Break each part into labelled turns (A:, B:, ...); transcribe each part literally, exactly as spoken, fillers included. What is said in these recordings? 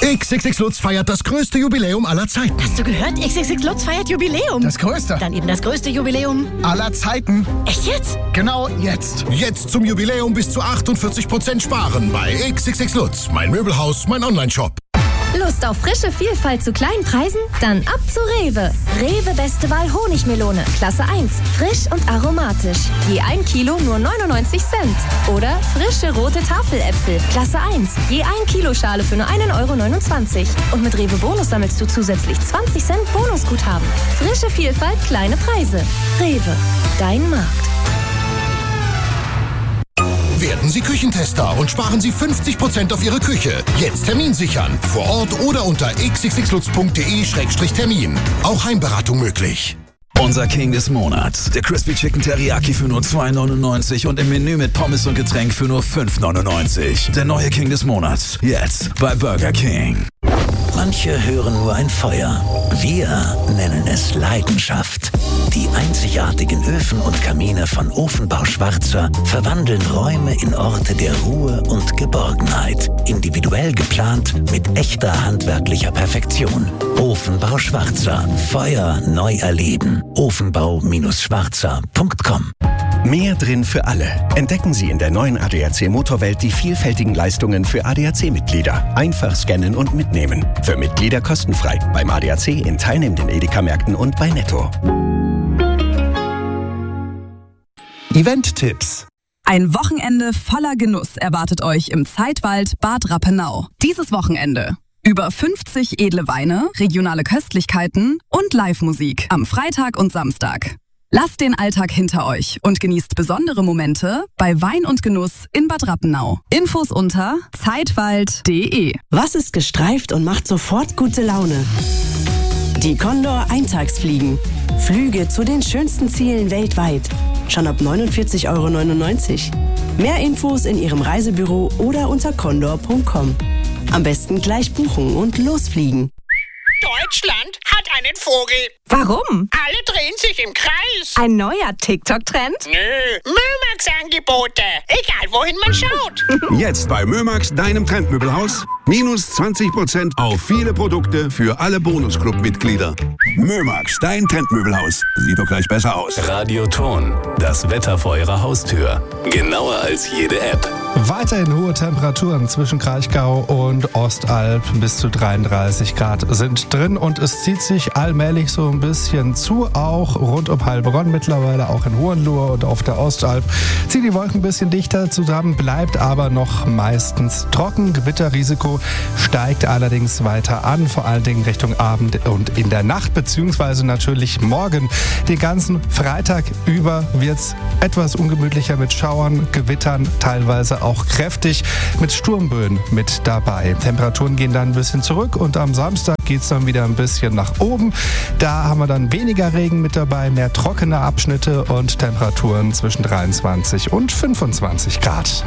A: X X X Lutz feiert das größte Jubiläum aller Zeiten.
B: Hast du gehört? X X X Lutz feiert Jubiläum.
C: Das größte.
B: Dann eben das größte Jubiläum
C: aller Zeiten.
B: Echt jetzt?
C: Genau jetzt.
A: Jetzt zum Jubiläum bis zu achtundvierzig Prozent sparen bei X X X Lutz. Mein Möbelhaus, mein Onlineshop.
D: Lust auf frische Vielfalt zu kleinen Preisen? Dann ab zu Rewe. Rewe Beste Wahl Honigmelone, Klasse eins. Frisch und aromatisch. Je ein Kilo nur neunundneunzig Cent. Oder frische rote Tafeläpfel, Klasse eins. Je ein Kilo Schale für nur einen Euro neunundzwanzig. Und mit Rewe Bonus sammelst du zusätzlich zwanzig Cent Bonusguthaben. Frische Vielfalt, kleine Preise. Rewe, dein Markt.
A: Werden Sie Küchentester und sparen Sie fünfzig Prozent auf Ihre Küche. Jetzt Termin sichern. Vor Ort oder unter x x x lutz punkt d e Schrägstrich Termin. Auch Heimberatung möglich.
E: Unser King des Monats. Der Crispy Chicken Teriyaki für nur zwei neunundneunzig und im Menü mit Pommes und Getränk für nur fünf neunundneunzig. Der neue King des Monats. Jetzt bei Burger King.
F: Manche hören nur ein Feuer. Wir nennen es Leidenschaft. Die einzigartigen Öfen und Kamine von Ofenbau Schwarzer verwandeln Räume in Orte der Ruhe und Geborgenheit. Individuell geplant mit echter handwerklicher Perfektion. Ofenbau Schwarzer. Feuer neu erleben. ofenbau Schwarzer punkt com.
G: Mehr drin für alle. Entdecken Sie in der neuen A D A C Motorwelt die vielfältigen Leistungen für A D A C-Mitglieder. Einfach scannen und mitnehmen. Für Mitglieder kostenfrei. Beim A D A C in teilnehmenden Edeka-Märkten und bei Netto.
H: Event-Tipps. Ein Wochenende voller Genuss erwartet euch im Zeitwald Bad Rappenau. Dieses Wochenende. Über fünfzig edle Weine, regionale Köstlichkeiten und Live-Musik am Freitag und Samstag. Lasst den Alltag hinter euch und genießt besondere Momente bei Wein und Genuss in Bad Rappenau. Infos unter zeitwald punkt de.
I: Was ist gestreift und macht sofort gute Laune? Die Condor Eintagsfliegen. Flüge zu den schönsten Zielen weltweit. Schon ab neunundvierzig Euro neunundneunzig. Mehr Infos in Ihrem Reisebüro oder unter condor punkt com. Am besten gleich buchen und losfliegen.
J: Deutschland hat einen Vogel.
K: Warum?
J: Alle drehen sich im Kreis.
K: Ein neuer TikTok-Trend?
J: Nö, Mömax-Angebote. Egal, wohin man schaut.
L: Jetzt bei Mömax, deinem Trendmöbelhaus. Minus zwanzig Prozent auf viele Produkte für alle Bonusclub-Mitglieder. Mömax, dein Trendmöbelhaus. Sieht doch gleich besser aus.
M: Radioton, das Wetter vor Ihrer Haustür. Genauer als jede App.
N: Weiterhin hohe Temperaturen zwischen Kraichgau und Ostalb. Bis zu dreiunddreißig Grad sind drin und es zieht sich allmählich so ein bisschen zu, auch rund um Heilbronn mittlerweile, auch in Hohenlohe und auf der Ostalb. Ziehen die Wolken ein bisschen dichter zusammen, bleibt aber noch meistens trocken. Gewitterrisiko steigt allerdings weiter an, vor allen Dingen Richtung Abend und in der Nacht, beziehungsweise natürlich morgen. Den ganzen Freitag über wird es etwas ungemütlicher mit Schauern, Gewittern, teilweise auch kräftig mit Sturmböen mit dabei. Temperaturen gehen dann ein bisschen zurück und am Samstag geht es dann wieder ein bisschen nach oben. Da haben wir dann weniger Regen mit dabei, mehr trockene Abschnitte und Temperaturen zwischen dreiundzwanzig und fünfundzwanzig Grad.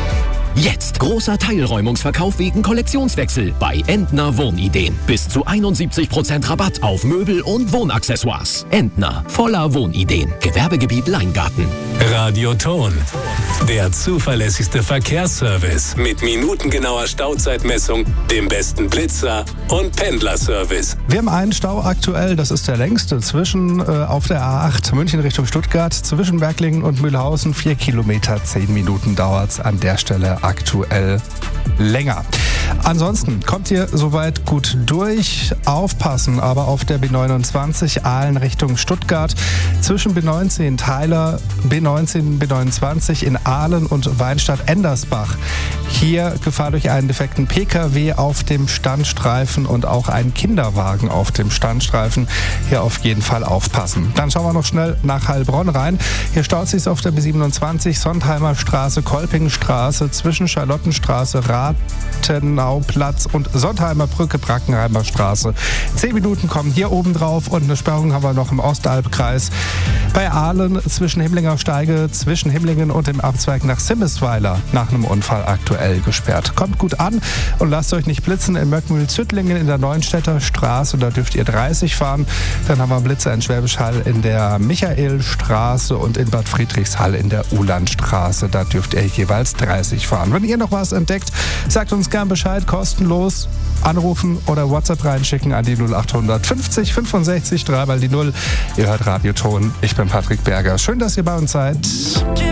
O: Jetzt großer Teilräumungsverkauf wegen Kollektionswechsel bei Entner Wohnideen. Bis zu einundsiebzig Prozent Rabatt auf Möbel und Wohnaccessoires. Entner, voller Wohnideen. Gewerbegebiet Leingarten.
M: Radioton, der zuverlässigste Verkehrsservice mit minutengenauer Stauzeitmessung, dem besten Blitzer und Pendlerservice.
N: Wir haben einen Stau aktuell, das ist der längste, zwischen äh, auf der A acht München Richtung Stuttgart, zwischen Berglingen und Mühlhausen. Vier Kilometer, zehn Minuten dauert es an der Stelle aktuell länger. Ansonsten kommt ihr soweit gut durch. Aufpassen aber auf der B neunundzwanzig Aalen Richtung Stuttgart. Zwischen B neunzehn Theiler, B neunzehn, B neunundzwanzig in Aalen und Weinstadt-Endersbach. Hier Gefahr durch einen defekten P K W auf dem Standstreifen und auch einen Kinderwagen auf dem Standstreifen. Hier auf jeden Fall aufpassen. Dann schauen wir noch schnell nach Heilbronn rein. Hier staut sich auf der B siebenundzwanzig Sontheimer Straße, Kolpingstraße zwischen Charlottenstraße, Rathenauplatz und Sontheimer Brücke, Brackenheimer Straße. Zehn Minuten kommen hier oben drauf und eine Sperrung haben wir noch im Ostalbkreis. Bei Aalen zwischen Himmlinger Steige, zwischen Himmlingen und dem Abzweig nach Simmesweiler nach einem Unfall aktuell gesperrt. Kommt gut an und lasst euch nicht blitzen. In Möckmühl-Züttlingen in der Neuenstädter Straße, da dürft ihr dreißig fahren. Dann haben wir Blitzer in Schwäbisch Hall in der Michaelstraße und in Bad Friedrichshall in der Ulandstraße. Da dürft ihr jeweils dreißig fahren. Wenn ihr noch was entdeckt, sagt uns gern Bescheid. Bescheid, kostenlos anrufen oder WhatsApp reinschicken an die null acht hundert fünfzig fünfundsechzig drei mal die null. Ihr hört Radioton. Ich bin Patrick Berger. Schön, dass ihr bei uns seid.